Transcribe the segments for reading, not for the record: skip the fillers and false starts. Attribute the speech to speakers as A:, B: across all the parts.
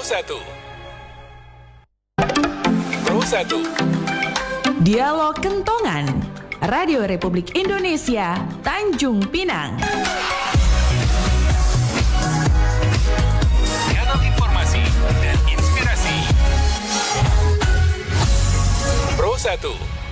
A: Satu. Pro 1.
B: Dialog Kentongan, Radio Republik Indonesia, Tanjung Pinang.
A: Kanal informasi dan inspirasi. Pro 1.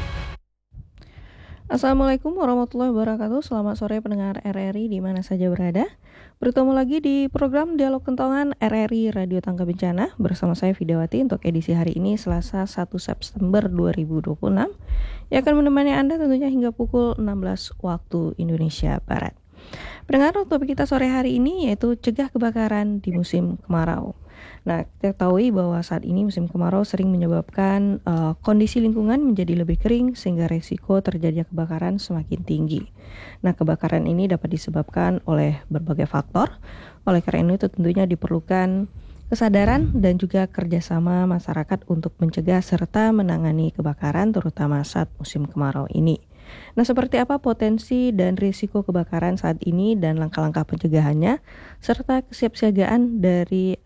C: Assalamualaikum warahmatullahi wabarakatuh. Selamat sore pendengar RRI di mana saja berada. Bertemu lagi di program Dialog Kentongan RRI Radio Tangga Bencana bersama saya Vidawati untuk edisi hari ini Selasa 1 September 2026 yang akan menemani Anda tentunya hingga pukul 16 waktu Indonesia Barat. Pendengar, topik kita sore hari ini yaitu cegah kebakaran di musim kemarau. Nah, kita ketahui bahwa saat ini musim kemarau sering menyebabkan kondisi lingkungan menjadi lebih kering sehingga resiko terjadinya kebakaran semakin tinggi. Nah, kebakaran ini dapat disebabkan oleh berbagai faktor. Oleh karena itu tentunya diperlukan kesadaran dan juga kerjasama masyarakat untuk mencegah serta menangani kebakaran terutama saat musim kemarau ini. Nah, seperti apa potensi dan risiko kebakaran saat ini dan langkah-langkah pencegahannya serta kesiapsiagaan dari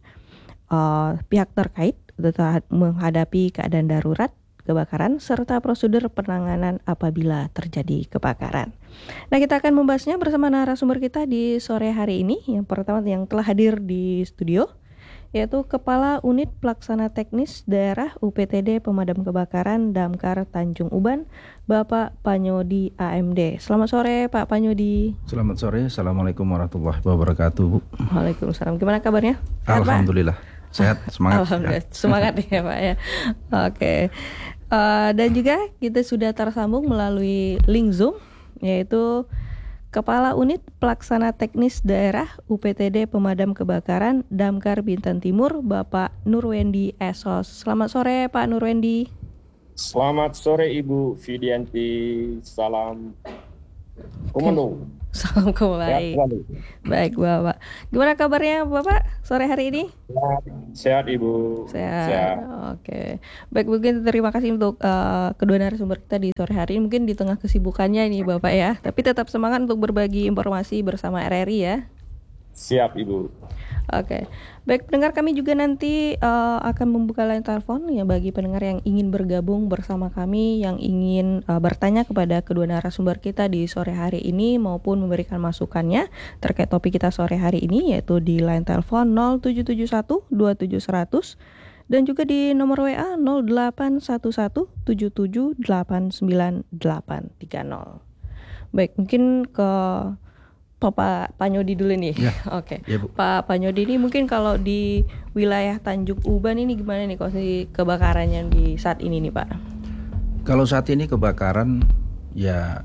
C: pihak terkait untuk menghadapi keadaan darurat kebakaran serta prosedur penanganan apabila terjadi kebakaran. Nah, kita akan membahasnya bersama narasumber kita di sore hari ini. Yang pertama yang telah hadir di studio yaitu Kepala Unit Pelaksana Teknis Daerah UPTD Pemadam Kebakaran Damkar Tanjung Uban, Bapak Panyodi AMD. Selamat sore Pak Panyodi.
D: Selamat sore, Assalamualaikum warahmatullahi wabarakatuh, Bu.
C: Waalaikumsalam. Gimana kabarnya?
D: Alhamdulillah, sehat, semangat.
C: Alhamdulillah, semangat ya Pak ya. Oke. Dan juga kita sudah tersambung melalui link Zoom yaitu Kepala Unit Pelaksana Teknis Daerah UPTD Pemadam Kebakaran Damkar Bintan Timur, Bapak Nurwendi Esos. Selamat sore Pak Nurwendi.
E: Selamat sore Ibu Vidianti. Salam Komando.
C: Salam kembali. Baik Bapak. Gimana kabarnya Bapak sore hari ini?
E: Sehat Ibu.
C: Sehat. Oke. Baik, mungkin terima kasih untuk kedua narasumber kita di sore hari ini. Mungkin di tengah kesibukannya ini Bapak ya. Tapi tetap semangat untuk berbagi informasi bersama RRI ya.
E: Siap Ibu.
C: Oke. Baik, pendengar, kami juga nanti akan membuka line telepon ya bagi pendengar yang ingin bergabung bersama kami, yang ingin bertanya kepada kedua narasumber kita di sore hari ini maupun memberikan masukannya terkait topik kita sore hari ini, yaitu di line telepon 0771 27100 dan juga di nomor WA 0811 77899830. Baik, mungkin ke Pak Panyodi dulu nih.
D: Ya.
C: Oke.
D: Ya, Bu.
C: Pak Panyodi ini mungkin kalau di wilayah Tanjung Uban ini gimana nih kondisi kebakarannya di saat ini nih Pak?
D: Kalau saat ini kebakaran ya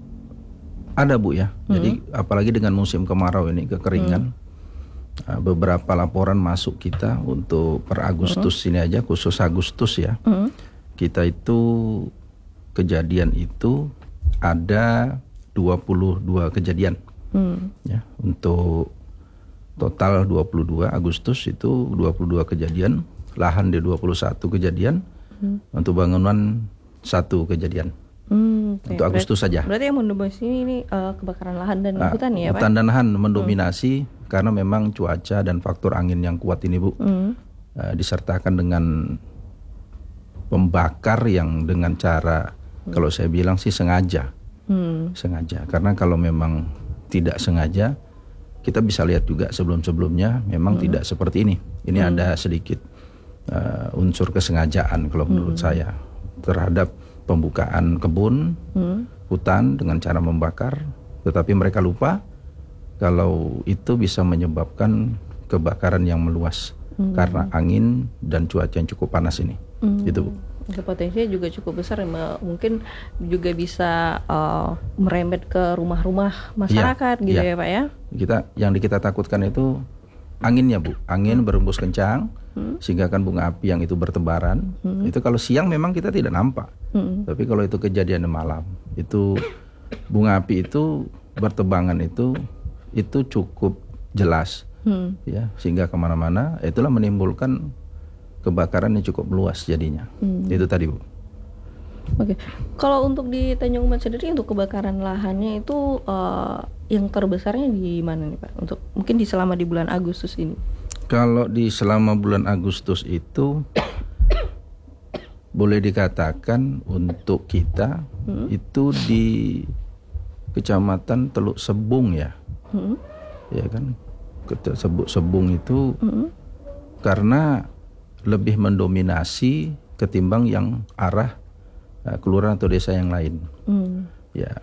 D: ada Bu ya. Jadi apalagi dengan musim kemarau ini kekeringan. Beberapa laporan masuk kita untuk per Agustus ini aja, khusus Agustus ya. Kita itu kejadian itu ada 22 kejadian. Ya, untuk total 22 Agustus itu 22 kejadian, lahan di 21 kejadian, untuk bangunan 1 kejadian. Untuk Agustus saja.
C: Berarti yang mendominasi ini kebakaran lahan dan hutan ya Pak?
D: Hutan dan lahan mendominasi karena memang cuaca dan faktor angin yang kuat ini Bu, disertakan dengan pembakar yang dengan cara kalau saya bilang sih sengaja. Sengaja, karena kalau memang tidak sengaja, kita bisa lihat juga sebelum-sebelumnya memang tidak seperti ini. Ini ada sedikit unsur kesengajaan kalau menurut saya terhadap pembukaan kebun, hutan dengan cara membakar, tetapi mereka lupa kalau itu bisa menyebabkan kebakaran yang meluas karena angin dan cuaca yang cukup panas ini. Itu Bu.
C: Potensinya juga cukup besar, mungkin juga bisa merembet ke rumah-rumah masyarakat gitu ya Pak ya.
D: Kita takutkan itu anginnya Bu, angin berembus kencang sehingga kan bunga api yang itu bertebaran. Itu kalau siang memang kita tidak nampak, tapi kalau itu kejadian malam itu bunga api itu bertebangan itu cukup jelas ya, sehingga kemana-mana itulah menimbulkan kebakaran yang cukup luas jadinya. Itu tadi Bu.
C: Oke. Kalau untuk di Tanjung Uban sendiri untuk kebakaran lahannya itu yang terbesarnya di mana nih Pak? Untuk mungkin selama di bulan Agustus ini.
D: Kalau di selama bulan Agustus itu boleh dikatakan untuk kita itu di Kecamatan Teluk Sebung ya. Ya kan? Sebung itu karena lebih mendominasi ketimbang yang arah kelurahan atau desa yang lain. Ya.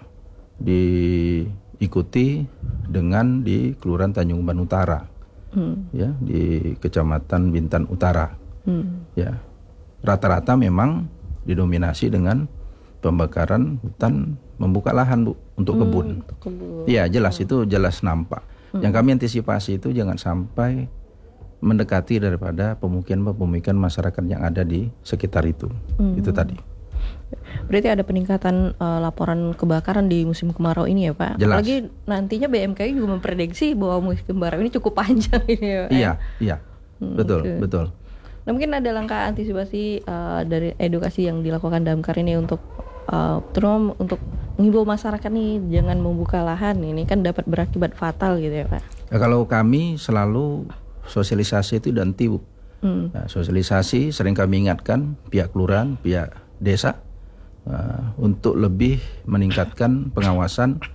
D: Diikuti dengan di Kelurahan Tanjung Uban Utara. Ya, di Kecamatan Bintan Utara. Ya. Rata-rata memang didominasi dengan pembakaran hutan membuka lahan, Bu, untuk kebun. Iya, jelas itu jelas nampak. Yang kami antisipasi itu jangan sampai mendekati daripada pemukiman masyarakat yang ada di sekitar itu. Itu tadi.
C: Berarti ada peningkatan laporan kebakaran di musim kemarau ini ya, Pak?
D: Jelas.
C: Apalagi nantinya BMKG juga memprediksi bahwa musim kemarau ini cukup panjang ini ya, Pak?
D: Iya. Betul.
C: Nah, mungkin ada langkah antisipasi dari edukasi yang dilakukan Damkar ini untuk terutama untuk menghimbau masyarakat nih jangan membuka lahan, ini kan dapat berakibat fatal gitu ya, Pak.
D: Ya, kalau kami selalu sosialisasi itu danti, Bu. Nah, sosialisasi sering kami ingatkan pihak kelurahan, pihak desa untuk lebih meningkatkan pengawasan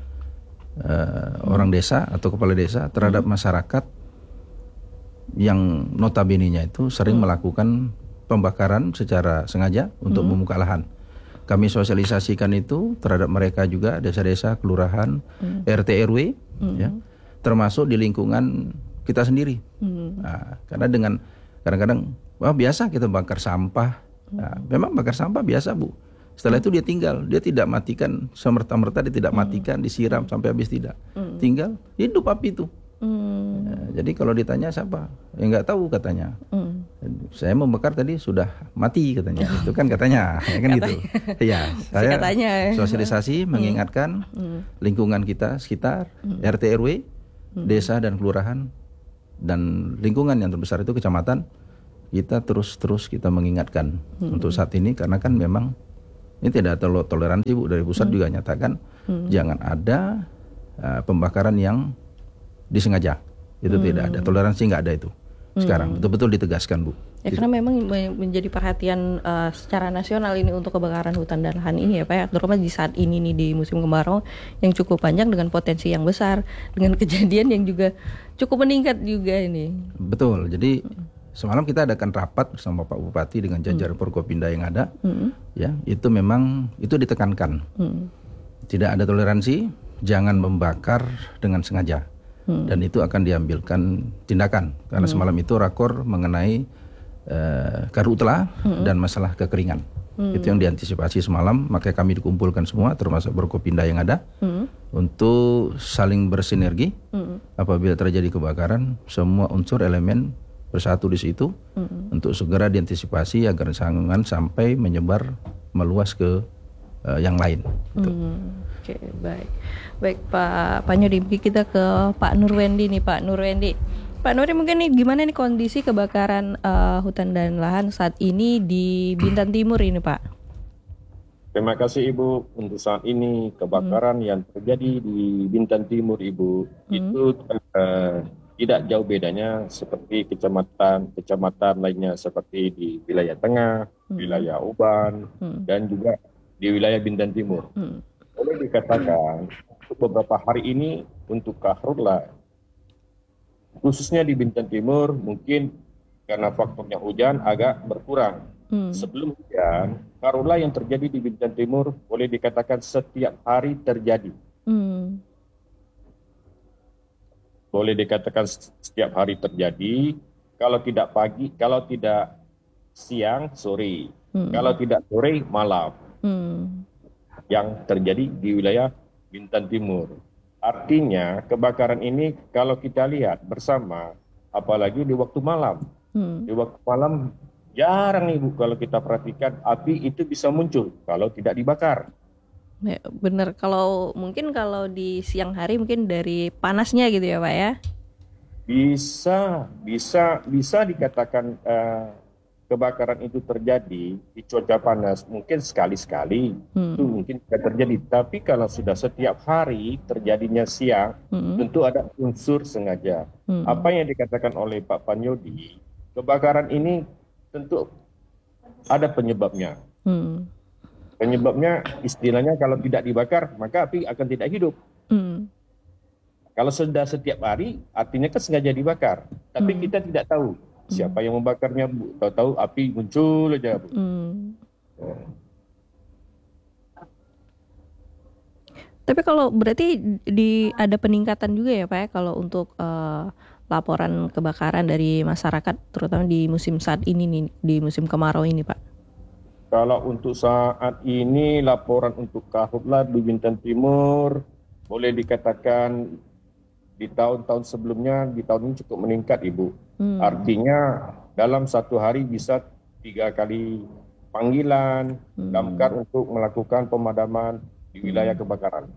D: orang desa atau kepala desa terhadap masyarakat yang notabene-nya itu sering melakukan pembakaran secara sengaja untuk membuka lahan. Kami sosialisasikan itu terhadap mereka juga, desa-desa, kelurahan, RT RW, ya, termasuk di lingkungan kita sendiri. Nah, karena dengan kadang-kadang biasa kita bakar sampah. Nah, memang bakar sampah biasa, Bu. Setelah itu dia tinggal, dia tidak matikan semerta-merta, dia tidak matikan, disiram sampai habis, tidak. Tinggal hidup api itu. Jadi kalau ditanya siapa, ya nggak tahu katanya. Saya membakar tadi sudah mati katanya. Itu kan katanya, ya kan gitu. Ya, saya sosialisasi mengingatkan lingkungan kita sekitar, RT RW, desa dan kelurahan dan lingkungan yang terbesar itu kecamatan. Kita terus kita mengingatkan untuk saat ini karena kan memang ini tidak ada toleransi, Bu. Dari pusat juga nyatakan jangan ada pembakaran yang disengaja. Itu tidak ada toleransi, nggak ada itu. Sekarang betul-betul ditegaskan, Bu.
C: Ya, karena memang menjadi perhatian secara nasional ini untuk kebakaran hutan dan lahan ini ya, Pak ya, terutama di saat ini nih di musim kemarau yang cukup panjang dengan potensi yang besar, dengan kejadian yang juga cukup meningkat juga ini. Betul.
D: Jadi semalam kita adakan rapat bersama Pak Bupati dengan jajaran Forkopimda yang ada. Ya, itu memang itu ditekankan. Tidak ada toleransi, jangan membakar dengan sengaja. Dan itu akan diambilkan tindakan karena semalam itu rakor mengenai karhutla dan masalah kekeringan. Itu yang diantisipasi semalam, makanya kami dikumpulkan semua termasuk Forkopimda yang ada untuk saling bersinergi. Apabila terjadi kebakaran, semua unsur elemen bersatu di situ untuk segera diantisipasi agar jangan sampai menyebar meluas ke yang lain.
C: Oke, baik Pak Nuri, kita ke Pak Nurwendi nih, Pak Nurwendi. Pak Nuri, mungkin nih gimana nih kondisi kebakaran hutan dan lahan saat ini di Bintan Timur ini, Pak?
E: Terima kasih Ibu. Untuk saat ini kebakaran yang terjadi di Bintan Timur, Ibu, itu tidak jauh bedanya seperti kecamatan lainnya seperti di wilayah tengah, wilayah Uban, dan juga di wilayah Bintan Timur. Boleh dikatakan untuk beberapa hari ini untuk karhutla, khususnya di Bintan Timur, mungkin karena faktornya hujan agak berkurang. Sebelum hujan, karhutla yang terjadi di Bintan Timur boleh dikatakan setiap hari terjadi. Boleh dikatakan setiap hari terjadi, kalau tidak pagi, kalau tidak siang, sore, kalau tidak sore, malam. Yang terjadi di wilayah Bintan Timur. Artinya kebakaran ini kalau kita lihat bersama, apalagi di waktu malam. Di waktu malam jarang Ibu kalau kita perhatikan api itu bisa muncul kalau tidak dibakar.
C: Ya, benar, kalau di siang hari mungkin dari panasnya gitu ya, Pak ya?
E: Bisa dikatakan kebakaran itu terjadi di cuaca panas, mungkin sekali-sekali itu mungkin tidak terjadi. Tapi kalau sudah setiap hari terjadinya siang, tentu ada unsur sengaja. Apa yang dikatakan oleh Pak Panyodi, kebakaran ini tentu ada penyebabnya. Penyebabnya istilahnya kalau tidak dibakar maka api akan tidak hidup. Kalau sudah setiap hari artinya kan sengaja dibakar. Tapi kita tidak tahu siapa yang membakarnya, Bu. Tahu-tahu api muncul aja, Bu.
C: Tapi kalau berarti ada peningkatan juga ya Pak ya kalau untuk laporan kebakaran dari masyarakat terutama di musim saat ini nih, di musim kemarau ini Pak.
E: Kalau untuk saat ini laporan untuk karhutlah di Bintan Timur boleh dikatakan di tahun-tahun sebelumnya di tahun ini cukup meningkat, Ibu. Artinya dalam satu hari bisa 3 kali panggilan damkar untuk melakukan pemadaman di wilayah kebakaran.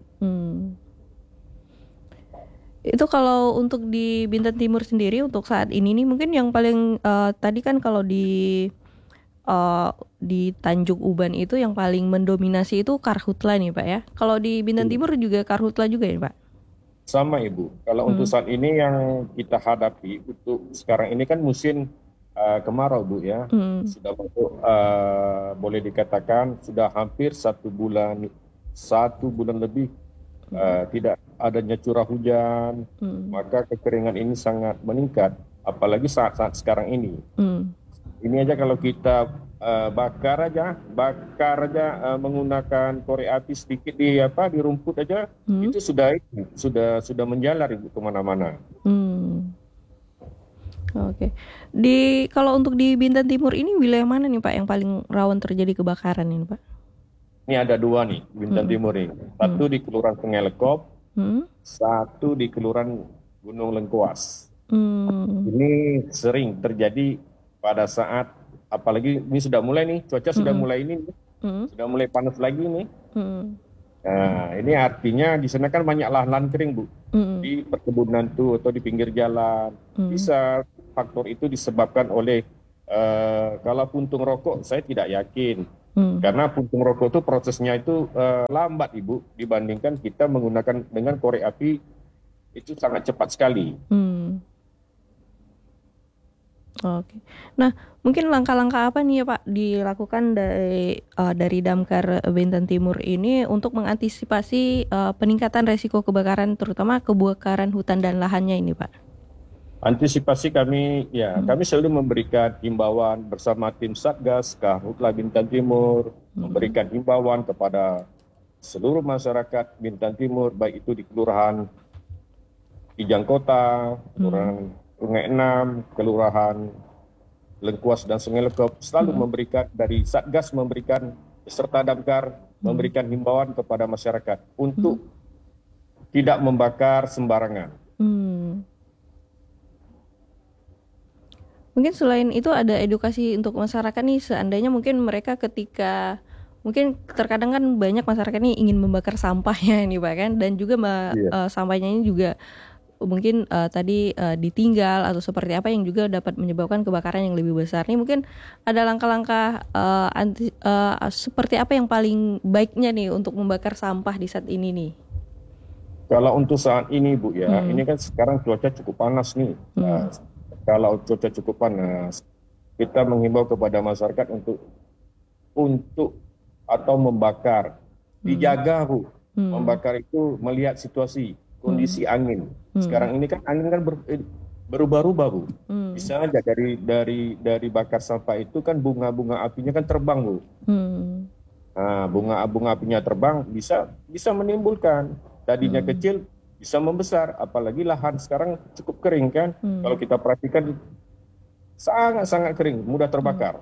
C: Itu kalau untuk di Bintan Timur sendiri untuk saat ini nih mungkin yang paling tadi kan kalau di Tanjung Uban itu yang paling mendominasi itu karhutla nih Pak ya. Kalau di Bintan Timur juga karhutla juga ya Pak?
E: Sama Ibu. Kalau untuk saat ini yang kita hadapi untuk sekarang ini kan musim kemarau Bu ya. Sudah masuk boleh dikatakan sudah hampir 1 bulan lebih tidak adanya curah hujan, maka kekeringan ini sangat meningkat, apalagi saat-saat sekarang ini. Ini aja kalau kita bakar aja menggunakan korek api sedikit di rumput aja, itu sudah menjalar Ibu kemana-mana.
C: Oke. Kalau untuk di Bintan Timur ini wilayah mana nih Pak yang paling rawan terjadi kebakaran ini Pak?
E: Ini ada 2 nih Bintan Timur ini. Satu di Kelurahan Sungai Lekop, satu di Kelurahan Gunung Lengkuas. Ini sering terjadi pada saat, apalagi ini sudah mulai nih, cuaca sudah mulai ini, sudah mulai panas lagi nih. Nah, ini artinya di sana kan banyak lahan kering Bu, di perkebunan tuh atau di pinggir jalan. Bisa faktor itu disebabkan oleh kalau puntung rokok, saya tidak yakin. Karena puntung rokok itu prosesnya itu lambat Ibu, dibandingkan kita menggunakan dengan korek api itu sangat cepat sekali.
C: Oke. Nah, mungkin langkah-langkah apa nih ya Pak dilakukan dari Damkar Bintan Timur ini untuk mengantisipasi peningkatan resiko kebakaran, terutama kebakaran hutan dan lahannya ini Pak?
E: Antisipasi kami selalu memberikan himbauan bersama tim Satgas Karhutla Bintan Timur, memberikan himbauan kepada seluruh masyarakat Bintan Timur, baik itu di Kelurahan Kijang Kota, Kelurahan Sungai 6, Kelurahan Lengkuas dan Sungai Lekop, selalu memberikan dari Satgas memberikan beserta damkar memberikan himbauan kepada masyarakat untuk tidak membakar sembarangan.
C: Mungkin selain itu ada edukasi untuk masyarakat nih, seandainya mungkin mereka mungkin terkadang kan banyak masyarakat nih ingin membakar sampahnya nih Pak kan, dan juga sampahnya ini juga mungkin tadi ditinggal atau seperti apa yang juga dapat menyebabkan kebakaran yang lebih besar. Nih mungkin ada langkah-langkah seperti apa yang paling baiknya nih untuk membakar sampah di saat ini nih?
E: Kalau untuk saat ini Bu ya, ini kan sekarang cuaca cukup panas nih. Kalau cuaca cukup panas, kita menghimbau kepada masyarakat untuk atau membakar, dijaga Bu. Membakar itu melihat situasi, kondisi angin. Sekarang ini kan angin kan berubah-ubah Bu. Bisa aja dari bakar sampah itu kan bunga-bunga apinya kan terbang Bu. Nah, bunga apinya terbang bisa menimbulkan, tadinya kecil bisa membesar, apalagi lahan sekarang cukup kering kan. Kalau kita perhatikan sangat-sangat kering, mudah terbakar.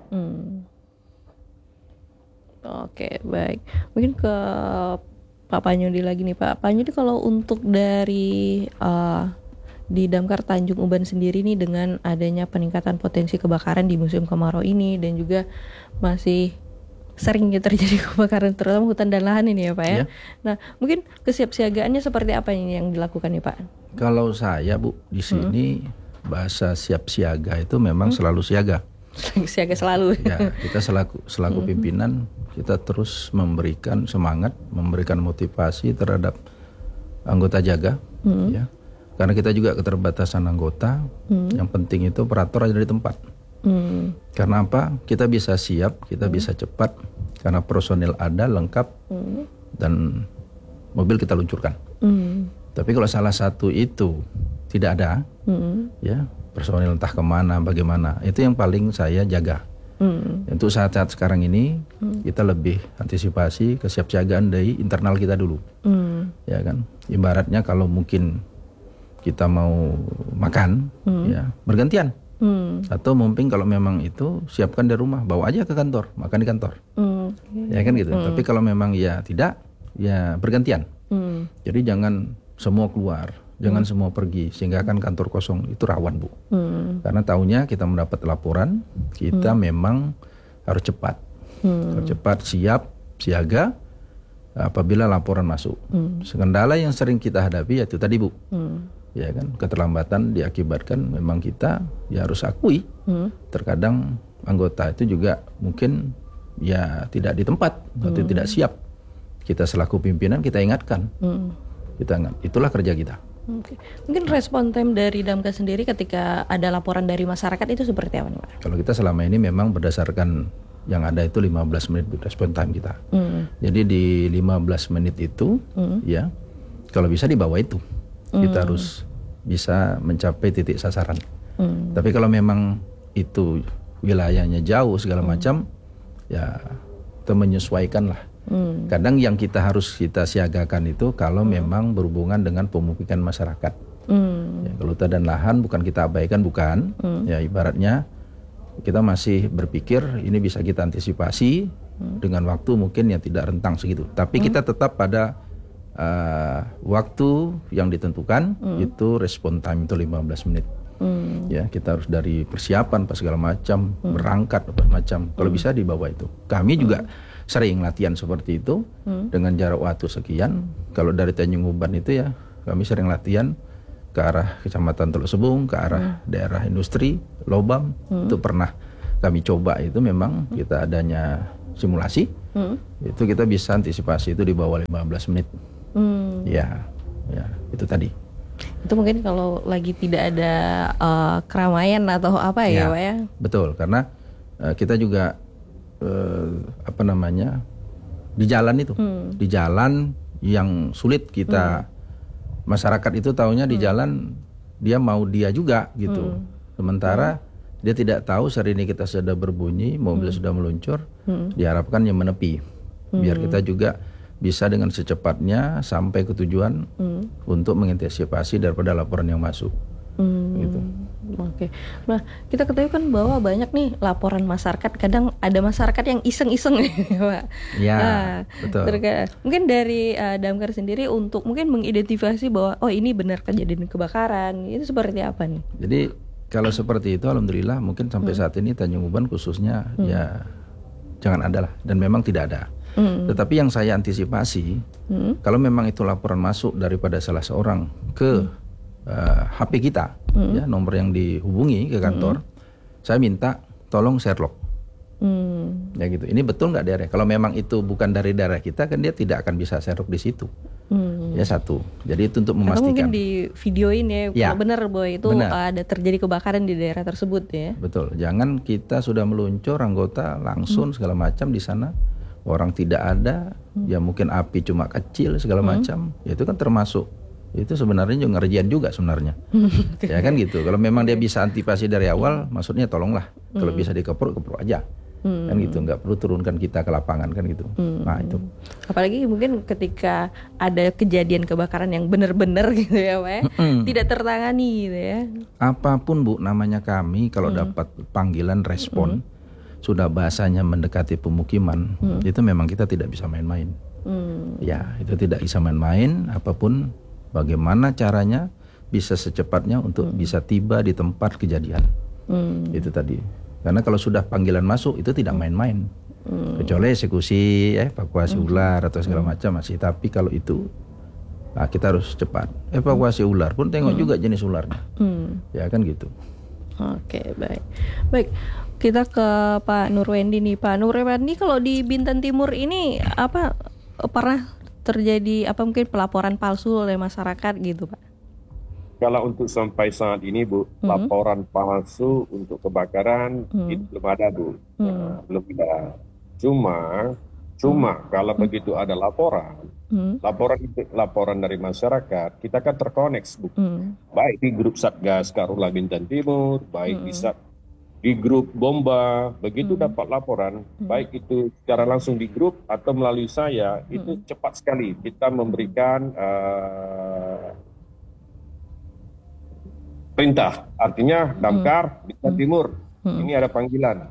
C: Oke, baik. Mungkin ke Pak Panyodi lagi nih Pak. Panyodi, kalau untuk dari di Damkar Tanjung Uban sendiri nih, dengan adanya peningkatan potensi kebakaran di musim kemarau ini dan juga masih seringnya terjadi kebakaran terutama hutan dan lahan ini ya Pak ya. Nah, mungkin kesiapsiagaannya seperti apa ini yang dilakukan nih Pak?
D: Kalau saya Bu di sini bahasa siap siaga itu memang selalu siaga.
C: siaga selalu.
D: Ya, kita selaku pimpinan kita terus memberikan semangat, memberikan motivasi terhadap anggota jaga, ya. Karena kita juga keterbatasan anggota. Yang penting itu operator ada di tempat. Karena apa? Kita bisa siap, kita bisa cepat karena personil ada lengkap dan mobil kita luncurkan. Tapi kalau salah satu itu tidak ada, ya personil entah kemana, bagaimana, itu yang paling saya jaga. Untuk saat-saat sekarang ini kita lebih antisipasi kesiapsiagaan dari internal kita dulu, ya kan. Ibaratnya kalau mungkin kita mau makan, ya bergantian. Atau mungkin kalau memang itu siapkan dari rumah, bawa aja ke kantor, makan di kantor, ya kan gitu. Tapi kalau memang ya tidak, ya bergantian. Jadi jangan semua keluar, jangan semua pergi, sehingga kan kantor kosong itu rawan, Bu. Karena tahunya kita mendapat laporan, kita memang harus cepat, harus cepat, siap, siaga apabila laporan masuk. Kendala yang sering kita hadapi yaitu tadi, Bu. Ya kan, keterlambatan diakibatkan memang kita ya harus akui terkadang anggota itu juga mungkin ya tidak di tempat atau tidak siap. Kita selaku pimpinan kita ingatkan, kita ingat, itulah kerja kita.
C: Mungkin respon time dari Damkar sendiri ketika ada laporan dari masyarakat itu seperti apa nih, Pak?
D: Kalau kita selama ini memang berdasarkan yang ada itu 15 menit respon time kita. Jadi di 15 menit itu ya kalau bisa di bawah itu. Kita harus bisa mencapai titik sasaran. Tapi kalau memang itu wilayahnya jauh segala macam, ya kita menyesuaikan lah. Kadang yang kita harus kita siagakan itu kalau memang berhubungan dengan pemukiman masyarakat. Ya, kalau hutan dan lahan bukan kita abaikan, bukan. Ya ibaratnya kita masih berpikir ini bisa kita antisipasi dengan waktu mungkin yang tidak rentang segitu. Tapi kita tetap pada waktu yang ditentukan, itu respon time itu 15 menit. Ya kita harus dari persiapan pas segala macam, berangkat apa macam. Kalau bisa di bawah itu. Kami juga sering latihan seperti itu dengan jarak waktu sekian. Kalau dari Tanjung Uban itu ya kami sering latihan ke arah Kecamatan Teluk Sebung, ke arah daerah industri Lobam. Itu pernah kami coba, itu memang kita adanya simulasi. Itu kita bisa antisipasi itu di bawah 15 menit. Ya itu tadi.
C: Itu mungkin kalau lagi tidak ada keramaian atau apa ya, Pak ya?
D: Betul, karena kita juga di jalan itu, di jalan yang sulit kita masyarakat itu taunya di jalan dia mau dia juga gitu. Sementara dia tidak tahu saat ini kita sudah berbunyi, mobil sudah meluncur, diharapkan yang menepi, biar kita juga bisa dengan secepatnya sampai ke tujuan untuk mengantisipasi daripada laporan yang masuk. Gitu.
C: Oke. Nah, kita ketahui kan bahwa banyak nih laporan masyarakat. Kadang ada masyarakat yang iseng-iseng nih, Pak.
D: Ya, betul.
C: Mungkin dari Damkar sendiri untuk mungkin mengidentifikasi bahwa oh ini benar kejadian kebakaran, itu seperti apa nih?
D: Jadi kalau seperti itu, alhamdulillah mungkin sampai saat ini Tanjung Uban khususnya ya jangan ada lah, dan memang tidak ada. Tetapi yang saya antisipasi, kalau memang itu laporan masuk daripada salah seorang ke HP kita, ya nomor yang dihubungi ke kantor, saya minta tolong share log. Ya gitu. Ini betul nggak daerah? Kalau memang itu bukan dari daerah kita, kan dia tidak akan bisa share log di situ. Ya satu. Jadi itu untuk memastikan.
C: Atau mungkin di videoin ya, benar bahwa itu ada terjadi kebakaran di daerah tersebut ya.
D: Betul. Jangan kita sudah meluncur anggota langsung segala macam di sana. Orang tidak ada, ya mungkin api cuma kecil segala macam, ya itu kan termasuk, itu sebenarnya juga ngerjain juga sebenarnya. Ya kan gitu. Kalau memang dia bisa antisipasi dari awal, maksudnya tolonglah. Kalau bisa dikepruk aja. Kan gitu, nggak perlu turunkan kita ke lapangan kan gitu. Nah itu.
C: Apalagi mungkin ketika ada kejadian kebakaran yang benar-benar gitu ya, Pak ya, tidak tertangani gitu ya. Apapun
D: Bu, namanya kami kalau dapat panggilan respon, sudah bahasanya mendekati pemukiman, itu memang kita tidak bisa main-main. Ya, itu tidak bisa main-main. Apapun, bagaimana caranya bisa secepatnya untuk bisa tiba di tempat kejadian. Itu tadi. Karena kalau sudah panggilan masuk itu tidak main-main. Kecuali eksekusi, evakuasi ular atau segala macam masih. Tapi kalau itu, kita harus cepat. Evakuasi ular pun tengok juga jenis ularnya. Ya kan gitu.
C: Oke, baik. Baik, kita ke Pak Nurwendi nih. Pak Nurwendi, kalau di Bintan Timur ini apa pernah terjadi apa mungkin pelaporan palsu oleh masyarakat gitu, Pak?
E: Kalau untuk sampai saat ini, Bu, laporan palsu untuk kebakaran itu belum ada, Bu. Belum ada. Cuma kalau begitu ada laporan dari masyarakat, kita kan terkoneksi, Bu. Baik di grup Satgas Karhutla Bintan Timur, baik di grup Bomba, begitu dapat laporan, baik itu secara langsung di grup atau melalui saya, itu cepat sekali kita memberikan perintah. Artinya Damkar Bintan Timur, ini ada panggilan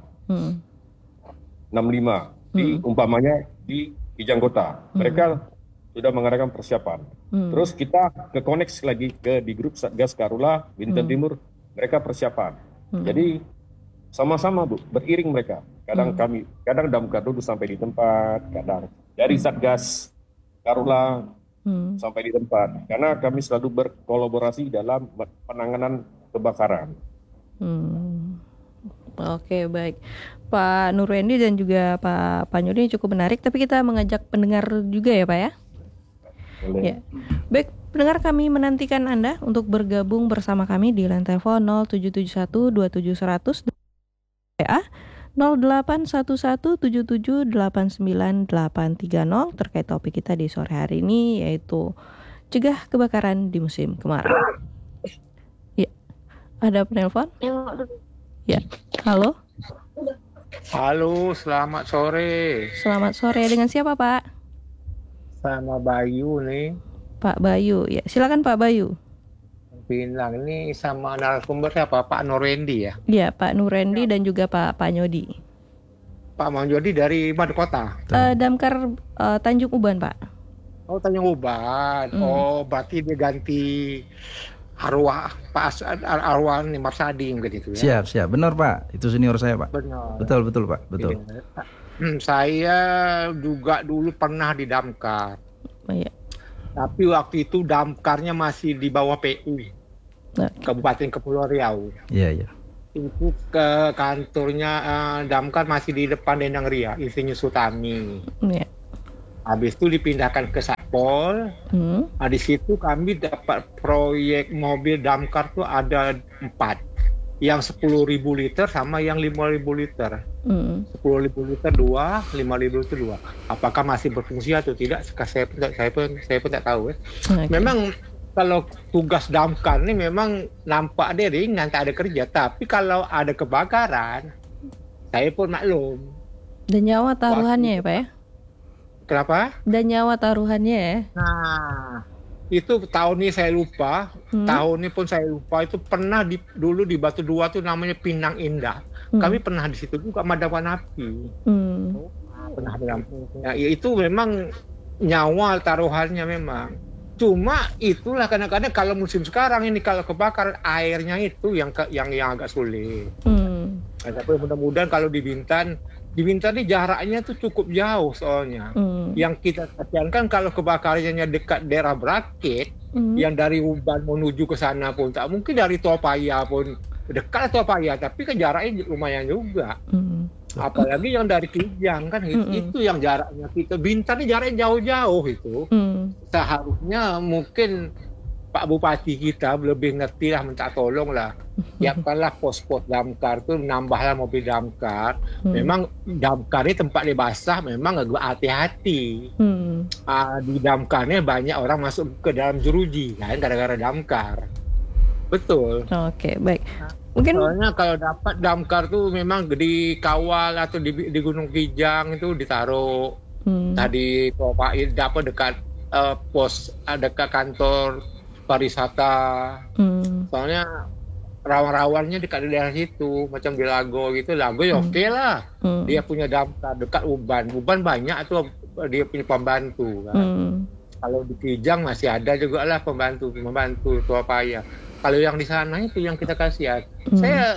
E: 65 umpamanya di Kijang Kota. Mereka sudah mengadakan persiapan. Terus kita ke koneksi lagi di grup Satgas Karhutla Bintan Timur, mereka persiapan. Jadi sama-sama, Bu, beriring mereka. Kadang Damkar dulu sampai di tempat, kadang dari Satgas Karhutla sampai di tempat. Karena kami selalu berkolaborasi dalam penanganan kebakaran.
C: Oke, baik. Pak Nurwendi dan juga Pak Panyudi cukup menarik, tapi kita mengajak pendengar juga ya, Pak ya?
E: Boleh.
C: Ya. Baik, pendengar, kami menantikan Anda untuk bergabung bersama kami di line telepon 0771 27100 WA 0811778980 terkait topik kita di sore hari ini, yaitu cegah kebakaran di musim kemarau. Ya, ada penelpon? Ya, halo.
F: Halo, selamat sore.
C: Selamat sore, dengan siapa, Pak?
F: Sama Bayu nih.
C: Pak Bayu, ya silakan Pak Bayu.
F: Bilang ini sama narasumber siapa? Pak Nurwendi ya?
C: Iya, Pak Nurwendi dan juga Pak Panyodi.
F: Pak Panyodi dari mana kota?
C: Damkar Tanjung Uban, Pak.
F: Oh, Tanjung Uban. Oh, berarti dia ganti arwah nih Marsadi mungkin itu ya?
D: Siap. Benar, Pak. Itu senior saya, Pak.
F: Benar.
D: Betul, Pak. Betul.
F: Saya juga dulu pernah di Damkar.
C: Oh, iya.
F: Tapi waktu itu Damkarnya masih di bawah PU. Kabupaten Kepulauan Riau.
D: Iya.
F: Itu ke kantornya Damkar masih di depan Dendang Ria, Insinyur Sutami.
C: Iya.
F: Habis itu dipindahkan ke Satpol. Nah, di situ kami dapat proyek mobil Damkar tuh ada 4. Yang 10.000 liter sama yang 5.000 liter. 10.000 liter 2, 5.000 liter 2. Apakah masih berfungsi atau tidak? Saya pun tak tahu.
C: Okay.
F: Memang kalau tugas Damkar ini memang nampak dia ringan, tak ada kerja. Tapi kalau ada kebakaran, saya pun maklum.
C: Dan nyawa taruhannya ya, Pak ya?
F: Kenapa?
C: Dan nyawa taruhannya ya?
F: Nah, itu tahun ini saya lupa. Tahun ini pun saya lupa. Itu pernah dulu di Batu Dua tuh namanya Pinang Indah. Kami pernah di situ juga madapan api. Pernah ya, itu memang nyawa taruhannya memang. Cuma itulah kadang-kadang kalau musim sekarang ini kalau kebakaran airnya itu yang agak sulit. Tapi mudah-mudahan kalau di Bintan ini jaraknya tuh cukup jauh soalnya. Yang kita kasihankan kalau kebakarannya dekat daerah Berakit, yang dari Uban menuju ke sana pun tak mungkin, dari Topaya pun dekat Topaya, tapi kan jaraknya lumayan juga. Apalagi yang dari Kijang kan itu yang jaraknya kita. Bintan ini jaraknya jauh-jauh itu. Seharusnya mungkin Pak Bupati kita lebih ngerti lah, minta tolong lah. Siapkanlah pos-pos Damkar tuh, nambahlah mobil Damkar. Memang Damkar ini tempatnya basah, memang agak hati-hati. Di Damkarnya banyak orang masuk ke dalam jeruji kan, gara-gara Damkar. Betul.
C: Oke, baik. Mungkin
F: soalnya kalau dapat Damkar tuh memang dikawal atau di Gunung Kijang itu ditaruh. Tadi Pak dapat dekat pos, dekat kantor pariwisata. Soalnya rawan-rawannya dekat di daerah situ, macam di Lago gitu. Lago ya oke lah. Dia punya Damkar dekat Uban. Uban banyak tuh dia punya pembantu kan. Kalau di Kijang masih ada juga lah pembantu Topaya. Kalau yang di sana itu yang kita kasihan. Saya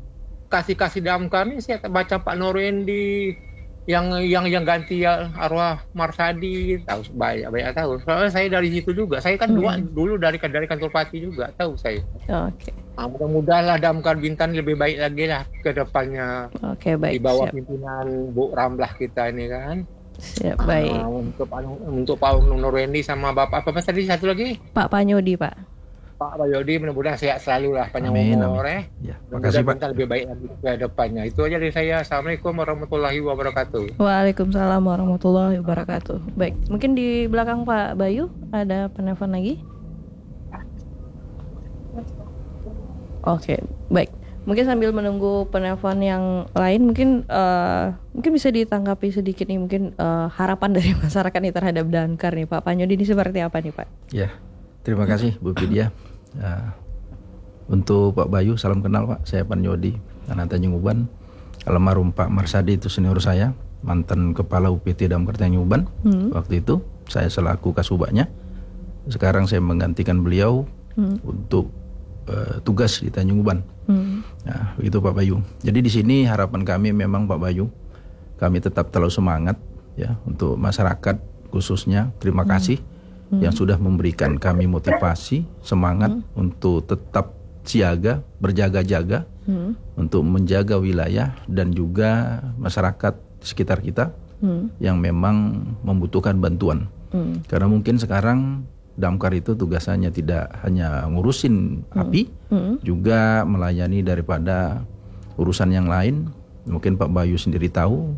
F: kasih Damkar ini saya baca Pak Nurwendi yang ganti arwah Marsadi, tahu banyak tahu. Soalnya saya dari situ juga. Saya kan dulu dari kantor Pati juga, tahu saya.
C: Oke.
F: Mudah-mudahan Damkar Bintan lebih baik lagi lah ke depannya.
C: Oke, baik.
F: Di bawah
C: siap.
F: pimpinan Bu Ramlah kita ini kan.
C: Siap, baik.
F: Untuk Pak Nurwendi sama Bapak apa tadi satu lagi?
C: Pak Panyodi, Pak.
F: Pak Bayodi, mudah-mudahan sehat selalu lah, panjang
D: Amin,
F: umur
D: amin. Ya,
F: Mudah-mudahan
D: makasih, Pak.
F: kita lebih baik lagi ke depannya. Itu aja dari saya. Assalamualaikum warahmatullahi wabarakatuh.
C: Waalaikumsalam warahmatullahi wabarakatuh. Baik, mungkin di belakang Pak Bayu ada penelpon lagi. Oke, baik. Mungkin sambil menunggu penelpon yang lain, mungkin bisa ditanggapi sedikit nih, mungkin harapan dari masyarakat nih terhadap Damkar nih, Pak Panyodi, ini seperti apa nih, Pak?
D: Ya, terima kasih Bu Pidia. Untuk Pak Bayu, salam kenal Pak. Saya Panyodi, anak Tanjung Uban. Almarhum Pak Marsadi itu senior saya, mantan kepala UPT Damkar Tanjung Uban. Waktu itu saya selaku kasubagnya. Sekarang saya menggantikan beliau untuk tugas di Tanjung Uban. Nah, begitu Pak Bayu. Jadi di sini harapan kami memang Pak Bayu, kami tetap terlalu semangat ya untuk masyarakat khususnya. Terima kasih yang sudah memberikan kami motivasi, semangat untuk tetap siaga, berjaga-jaga untuk menjaga wilayah dan juga masyarakat di sekitar kita yang memang membutuhkan bantuan. Karena mungkin sekarang Damkar itu tugasannya tidak hanya ngurusin api, juga melayani daripada urusan yang lain. Mungkin Pak Bayu sendiri tahu,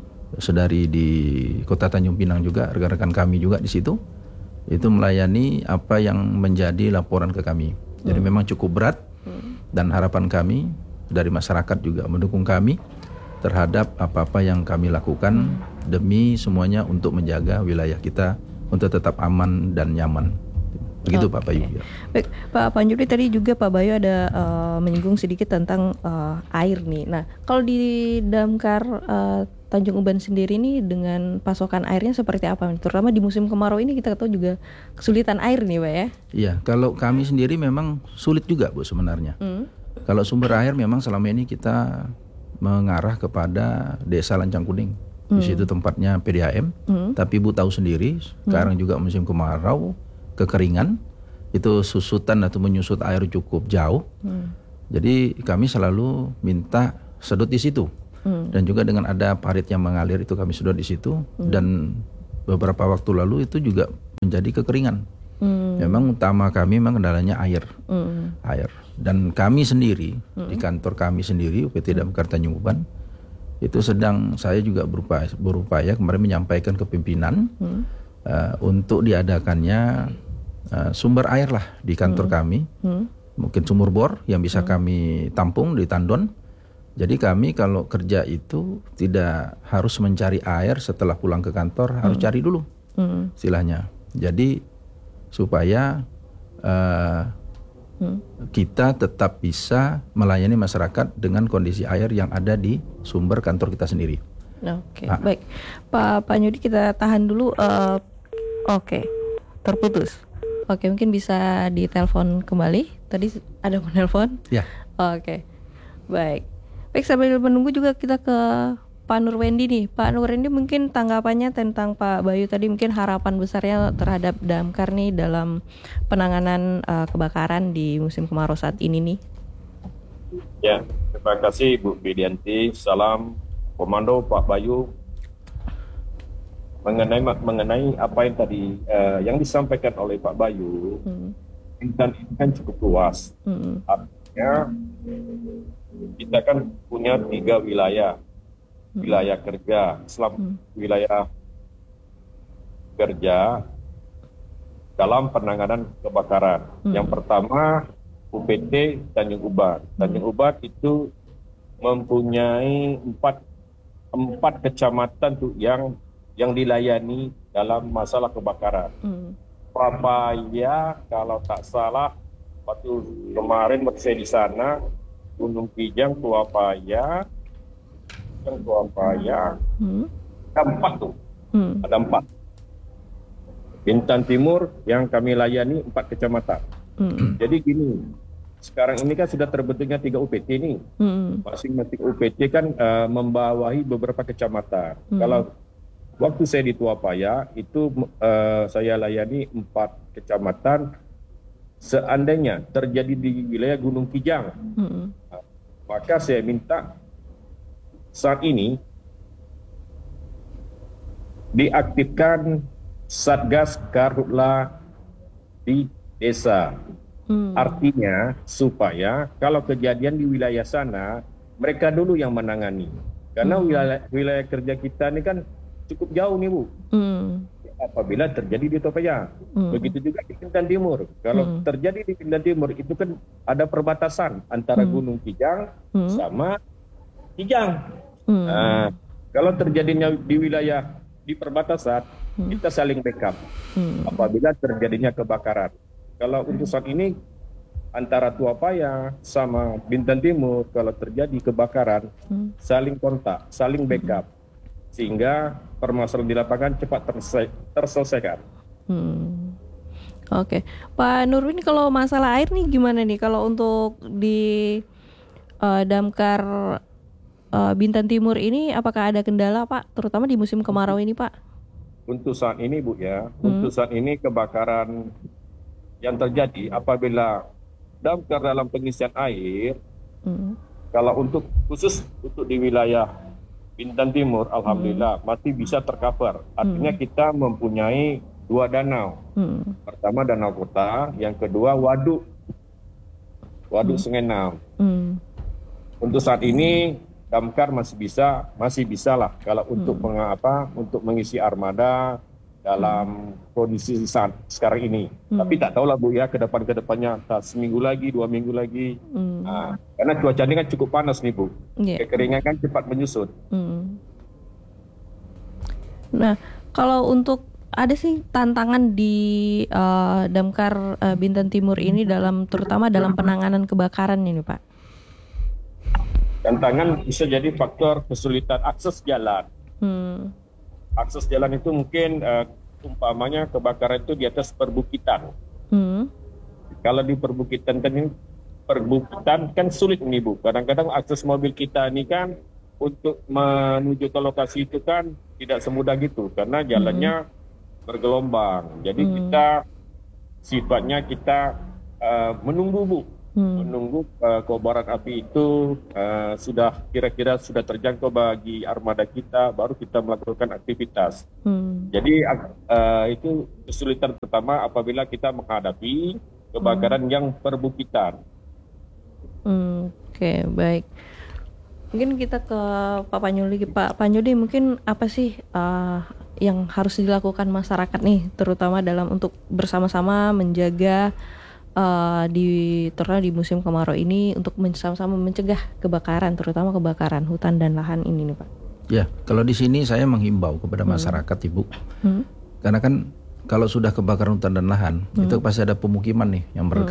D: sedari di Kota Tanjung Pinang juga, rekan-rekan kami juga di situ, itu melayani apa yang menjadi laporan ke kami. Jadi memang cukup berat, dan harapan kami dari masyarakat juga mendukung kami terhadap apa-apa yang kami lakukan demi semuanya untuk menjaga wilayah kita untuk tetap aman dan nyaman. Begitu Pak Bayu. Ya.
C: Baik, Pak Panjuri, tadi juga Pak Bayu ada menyinggung sedikit tentang air nih. Nah, kalau di Damkar Tanjung Uban sendiri nih dengan pasokan airnya seperti apa? Terutama di musim kemarau ini kita tahu juga kesulitan air nih, Pak ya.
D: Iya, kalau kami sendiri memang sulit juga Bu sebenarnya. Kalau sumber air memang selama ini kita mengarah kepada Desa Lancang Kuning. Di situ tempatnya PDAM. Tapi Bu tahu sendiri, sekarang juga musim kemarau, kekeringan, itu susutan atau menyusut air cukup jauh. Jadi kami selalu minta sedot di situ. Dan juga dengan ada parit yang mengalir itu kami sedot di situ. Dan beberapa waktu lalu itu juga menjadi kekeringan. Memang utama kami memang kendalanya air. Air. Dan kami sendiri di kantor kami sendiri UPT Damkar Tanjung Uban itu saya juga berupaya kemarin menyampaikan ke pimpinan untuk diadakannya sumber air lah di kantor kami. Mungkin sumur bor yang bisa kami tampung di Tandon. Jadi kami kalau kerja itu tidak harus mencari air setelah pulang ke kantor, harus cari dulu istilahnya. Jadi supaya kita tetap bisa melayani masyarakat dengan kondisi air yang ada di sumber kantor kita sendiri.
C: Oke, baik. Pak Nyudi, kita tahan dulu. Oke, terputus. Oke, mungkin bisa ditelepon kembali. Tadi ada penelpon?
D: Ya.
C: Oke, baik. Baik, sambil menunggu juga kita ke Pak Nurwendi nih. Pak Nurwendi, mungkin tanggapannya tentang Pak Bayu tadi, mungkin harapan besarnya terhadap Damkar nih dalam penanganan kebakaran di musim kemarau saat ini nih.
E: Ya, terima kasih Bu Bidianti. Salam Komando Pak Bayu. Mengenai apa yang tadi yang disampaikan oleh Pak Bayu, Bintan ini kan cukup luas. Artinya kita kan punya 3 wilayah. Wilayah kerja, wilayah kerja dalam penanganan kebakaran. Yang pertama UPT Tanjung Uban. Tanjung Uban itu mempunyai 4 kecamatan tuh yang dilayani dalam masalah kebakaran. Papaya kalau tak salah waktu kemarin waktu saya di sana, Gunung Kijang, Tuapaya, ada 4 tuh. Ada 4. Bintan Timur yang kami layani 4 kecamatan. Jadi gini, sekarang ini kan sudah terbentuknya 3 UPT nih. Masing-masing UPT kan membawahi beberapa kecamatan. Kalau waktu saya di Tuapaya itu saya layani 4 kecamatan seandainya terjadi di wilayah Gunung Kijang, maka saya minta saat ini diaktifkan Satgas Karhutla di desa. Artinya supaya kalau kejadian di wilayah sana, mereka dulu yang menangani. Karena wilayah kerja kita ini kan cukup jauh nih Bu. Apabila terjadi di Topaya, begitu juga di Bintan Timur. Kalau terjadi di Bintan Timur itu kan ada perbatasan antara Gunung Kijang sama Kijang. Nah, kalau terjadinya di wilayah di perbatasan, kita saling backup apabila terjadinya kebakaran. Kalau untuk saat ini antara Tuapaya sama Bintan Timur, kalau terjadi kebakaran, saling kontak, saling backup, sehingga permasalahan di lapangan cepat terselesaikan.
C: Oke, Pak Nurwin, kalau masalah air nih gimana nih? Kalau untuk di Damkar Bintan Timur ini, apakah ada kendala Pak, terutama di musim kemarau ini Pak?
E: Untuk saat ini Bu ya, untuk saat ini kebakaran yang terjadi apabila damkar dalam pengisian air, kalau untuk khusus untuk di wilayah Bintan Timur, alhamdulillah masih bisa tercover. Artinya kita mempunyai 2 danau. Pertama danau kota, yang kedua waduk Sungai Nam. Untuk saat ini damkar masih bisa lah kalau untuk untuk mengisi armada dalam kondisi saat sekarang ini. Tapi tak tahulah Bu ya, kedepannya seminggu lagi, 2 minggu lagi. Karena cuaca ini kan cukup panas nih Bu. Kekeringan kan cepat menyusut.
C: Nah, kalau untuk ada sih tantangan di Damkar Bintan Timur ini terutama dalam penanganan kebakaran ini Pak.
E: Tantangan bisa jadi faktor kesulitan akses jalan. Akses jalan itu mungkin umpamanya kebakaran itu di atas perbukitan. Kalau di perbukitan kan sulit nih Bu. Kadang-kadang akses mobil kita ini kan untuk menuju ke lokasi itu kan tidak semudah gitu karena jalannya bergelombang. Jadi kita sifatnya menunggu Bu. Menunggu kobaran api itu sudah kira-kira sudah terjangkau bagi armada kita, baru kita melakukan aktivitas. Jadi itu kesulitan pertama apabila kita menghadapi kebakaran yang perbukitan.
C: Oke, baik. Mungkin kita ke Pak Panyudi. Pak Panyudi, mungkin apa sih yang harus dilakukan masyarakat nih, terutama dalam untuk bersama-sama menjaga terutama di musim kemarau ini untuk sama-sama mencegah kebakaran, terutama kebakaran hutan dan lahan ini nih Pak.
D: Ya, kalau di sini saya menghimbau kepada masyarakat Ibu, karena kan kalau sudah kebakaran hutan dan lahan itu pasti ada pemukiman nih yang